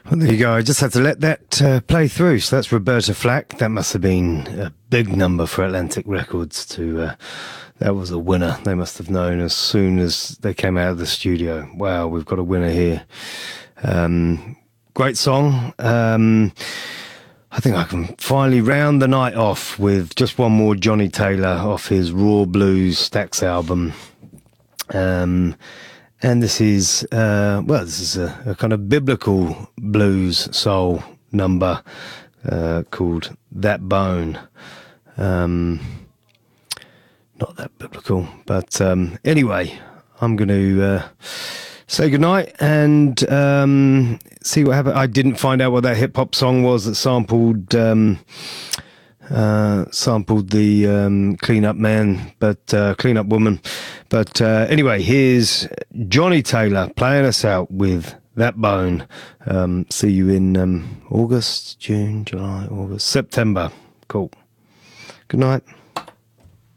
Well, there you go. I just had to let that play through. So that's Roberta Flack. That must have been a big number for Atlantic Records to... that was a winner. They must have known as soon as they came out of the studio. Wow, we've got a winner here. Great song. I think I can finally round the night off with just one more Johnny Taylor off his Raw Blues Stax album. And this is, this is a kind of biblical blues soul number called That Bone. Not that biblical, but anyway, I'm going to say goodnight and see what happened. I didn't find out what that hip-hop song was that sampled the Clean Up Man, but Clean Up Woman. But anyway, here's Johnny Taylor playing us out with That Bone. See you in August, June, July, August, September. Cool. Good night.